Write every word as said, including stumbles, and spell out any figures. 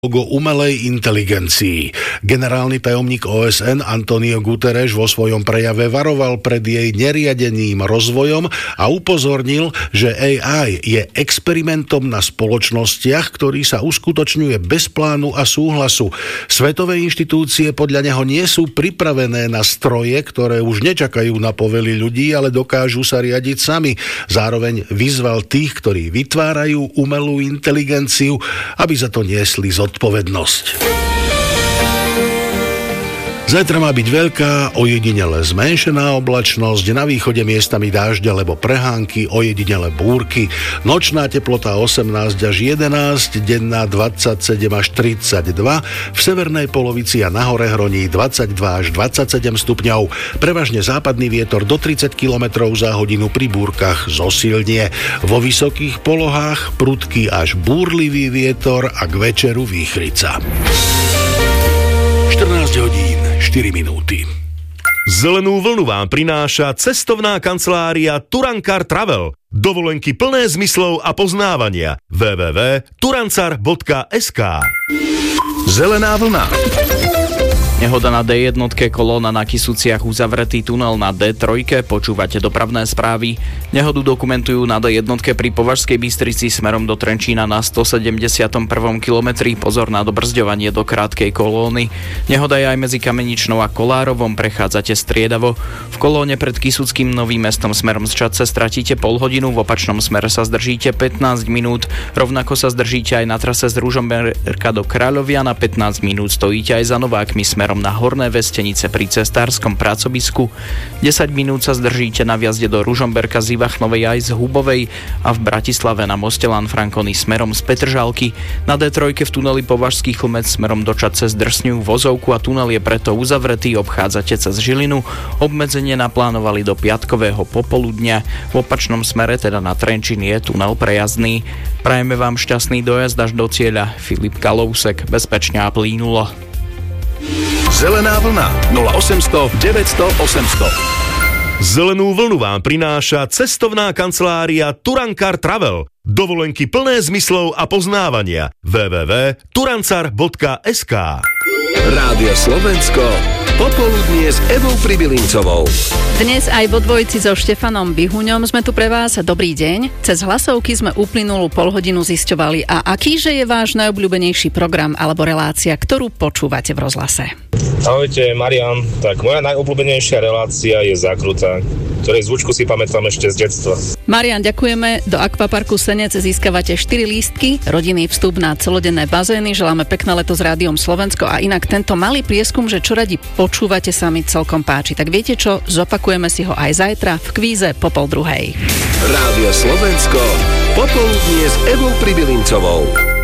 o umelej inteligencii. Generálny tajomník ó es en Antonio Guterres vo svojom prejave varoval pred jej neriadeným rozvojom a upozornil, že á í je experimentom na spoločnostiach, ktorý sa uskutočňuje bez plánu a súhlasu. Svetové inštitúcie podľa neho nie sú pripravené na stroje, ktoré už nečakajú na povely ľudí, ale dokážu sa riadiť sami. Zároveň vyzval tých, ktorí vytvárajú umelú inteligenciu, aby za to niesli zodpovednosť. Zajtra má byť veľká, ojedinele zmenšená oblačnosť, na východe miestami dážď alebo prehánky, ojedinele búrky, nočná teplota osemnásť až jedenásť, denná dvadsaťsedem až tridsaťdva, v severnej polovici a na hore hroní dvadsaťdva až dvadsaťsedem stupňov, prevažne západný vietor do tridsať kilometrov za hodinu, pri búrkach zosilnie. Vo vysokých polohách prudký až búrlivý vietor a k večeru výchrica. štrnásť hodín, štyri minúty. Zelenú vlnu vám prináša cestovná kancelária Turankar Travel. Dovolenky plné zmyslov a poznávania. w w w bodka turancar bodka es ká. Zelená vlna. Nehoda na dé jedna, kolóna na Kysuciach, uzavretý tunel na dé tri, počúvate dopravné správy. Nehodu dokumentujú na dé jedna pri Považskej Bystrici smerom do Trenčína na stosedemdesiatom prvom kilometri, pozor na dobrzďovanie do krátkej kolóny. Nehoda je aj medzi Kameničnou a Kolárovom, prechádzate striedavo. V kolóne pred Kysuckým Novým Mestom smerom z Čadce stratíte pol hodinu, v opačnom smere sa zdržíte pätnásť minút, rovnako sa zdržíte aj na trase z Ružomberka do Kráľovia, na pätnásť minút stojíte aj za Novákmi smerom na Horné Vestenice pri Cestárskom pracovisku. desať minút sa zdržíte na vjazde do Ružomberka z Ivachnovej aj z Hubovej a v Bratislave na moste Lanfranconi smerom z Petržalky. Na dé tri v tuneli Považský Chlmec smerom do Čadce zdrsňujú vozovku a tunel je preto uzavretý, obchádzate cez Žilinu. Obmedzenie naplánovali do piatkového popoludňa. V opačnom smere, teda na Trenčín, je tunel prejazdný. Prajeme vám šťastný dojazd až do cieľa. Filip Kalousek, bezpečne a plynulo. Zelená vlna nula osemsto deväťsto osemsto. Zelenú vlnu vám prináša cestovná kancelária Turankar Travel. Dovolenky plné zmyslov a poznávania. w w w bodka turancar bodka es ká. Rádio Slovensko. Popoludnie s Evou Pribilincovou. Dnes aj vo dvojici so Štefanom Bihuňom sme tu pre vás. Dobrý deň. Cez hlasovky sme uplynulú polhodinu zisťovali, a akýže je váš najobľúbenejší program alebo relácia, ktorú počúvate v rozhlase. Ahojte, Marian. Tak moja najobľúbenejšia relácia je Zakrutá, ktorej zvučku si pamätám ešte z detstva. Marian, ďakujeme. Do Akvaparku Senec získavate štyri lístky, rodinný vstup na celodenné bazény. Želáme pekné leto s Rádiom Slovensko, a inak tento malý prieskum, že čo radi počúvate, sa mi celkom páči. Tak viete čo? Zopakujeme si ho aj zajtra v kvíze po pol druhej. Rádio Slovensko. Popoludnie s Evou Pribilincovou.